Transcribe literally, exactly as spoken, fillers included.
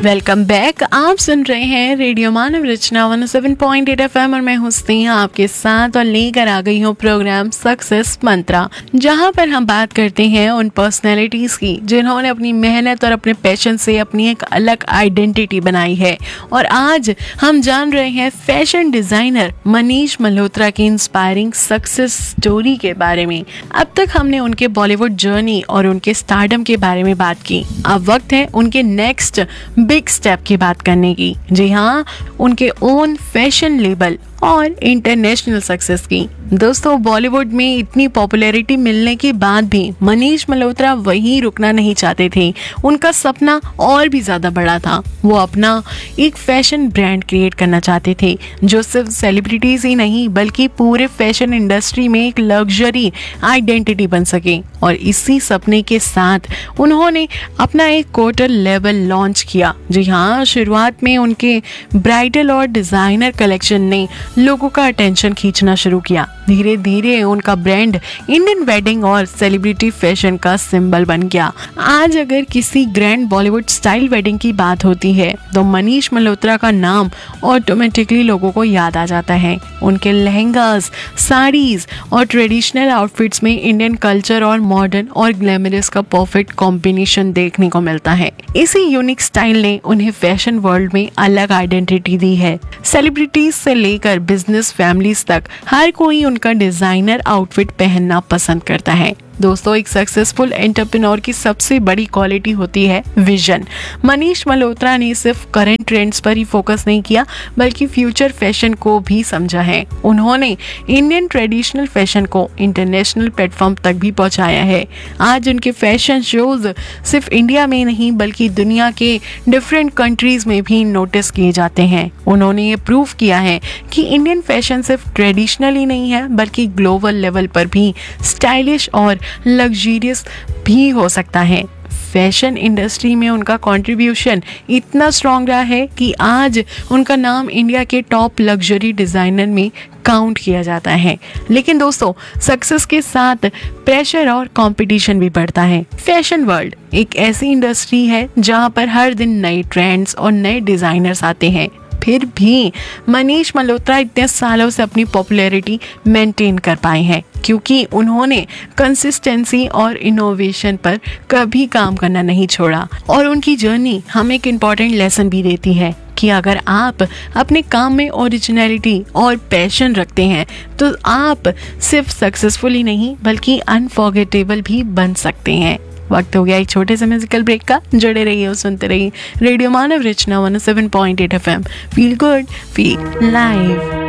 Welcome back. आप सुन रहे हैं रेडियो मानव रचना one O seven point eight F M और मैं हुस्ती आपके साथ और लेकर आ गई हूँ प्रोग्राम सक्सेस मंत्रा, जहाँ पर हम बात करते हैं उन पर्सनैलिटीज़ की जिन्होंने अपनी मेहनत और अपने पैशन से अपनी एक अलग आइडेंटिटी बनाई है। और आज हम जान रहे हैं फैशन डिज़ाइनर मनीष मल्होत्रा की इंस्पायरिंग सक्सेस स्टोरी के बारे में। अब तक हमने उनके बॉलीवुड जर्नी और उनके स्टारडम के बारे में बात की। अब वक्त है उनके नेक्स्ट बिग स्टेप की बात करने की। जी हाँ, उनके ओन फैशन लेबल और इंटरनेशनल सक्सेस की। दोस्तों, बॉलीवुड में इतनी पॉपुलैरिटी मिलने के बाद भी मनीष मल्होत्रा वहीं रुकना नहीं चाहते थे। उनका सपना और भी ज्यादा बड़ा था। वो अपना एक फैशन ब्रांड क्रिएट करना चाहते थे जो सिर्फ सेलिब्रिटीज ही नहीं बल्कि पूरे फैशन इंडस्ट्री में एक लग्जरी आइडेंटिटी बन सके। और इसी सपने के साथ उन्होंने अपना एक कोटर लेबल लॉन्च किया। जी हाँ, शुरुआत में उनके ब्राइडल और डिजाइनर कलेक्शन ने लोगों का अटेंशन खींचना शुरू किया। धीरे धीरे उनका ब्रांड इंडियन वेडिंग और सेलिब्रिटी फैशन का सिंबल बन गया। आज अगर किसी ग्रैंड बॉलीवुड स्टाइल वेडिंग की बात होती है तो मनीष मल्होत्रा का नाम ऑटोमेटिकली लोगों को याद आ जाता है। उनके लहंगास, साड़ीज और ट्रेडिशनल आउटफिट्स में इंडियन कल्चर और मॉडर्न और ग्लैमरस का परफेक्ट कॉम्बिनेशन देखने को मिलता है। इसी यूनिक स्टाइल ने उन्हें फैशन वर्ल्ड में अलग आइडेंटिटी दी है। सेलिब्रिटीज से लेकर बिजनेस फैमिलीज तक हर कोई उनका डिजाइनर आउटफिट पहनना पसंद करता है। दोस्तों, एक सक्सेसफुल एंटरप्रेन्योर की सबसे बड़ी क्वालिटी होती है विजन। मनीष मल्होत्रा ने सिर्फ करंट ट्रेंड्स पर ही फोकस नहीं किया बल्कि फ्यूचर फैशन को भी समझा है। उन्होंने इंडियन ट्रेडिशनल फैशन को इंटरनेशनल प्लेटफॉर्म तक भी पहुंचाया है। आज उनके फैशन शोज सिर्फ इंडिया में नहीं बल्कि दुनिया के डिफरेंट कंट्रीज में भी नोटिस किए जाते हैं। उन्होंने ये प्रूव किया है कि इंडियन फैशन सिर्फ ट्रेडिशनल ही नहीं है बल्कि ग्लोबल लेवल पर भी स्टाइलिश और लग्जरियस भी हो सकता है। फैशन इंडस्ट्री में उनका कंट्रीब्यूशन इतना स्ट्रॉन्ग रहा है कि आज उनका नाम इंडिया के टॉप लग्जरी डिजाइनर में काउंट किया जाता है। लेकिन दोस्तों, सक्सेस के साथ प्रेशर और कंपटीशन भी बढ़ता है। फैशन वर्ल्ड एक ऐसी इंडस्ट्री है जहां पर हर दिन नए ट्रेंड्स और नए डिजाइनर्स आते हैं। फिर भी मनीष मल्होत्रा इतने सालों से अपनी पॉपुलैरिटी मेंटेन कर पाए हैं क्योंकि उन्होंने कंसिस्टेंसी और इनोवेशन पर कभी काम करना नहीं छोड़ा। और उनकी जर्नी हमें एक इम्पॉर्टेंट लेसन भी देती है कि अगर आप अपने काम में ओरिजिनलिटी और पैशन रखते हैं तो आप सिर्फ सक्सेसफुल ही नहीं बल्कि अनफॉरगेटेबल भी बन सकते हैं। वक्त हो गया एक छोटे से म्यूजिकल ब्रेक का। जुड़े रहिए और सुनते रहिए रेडियो मानव रचना one O seven point eight F M. Feel good, feel live.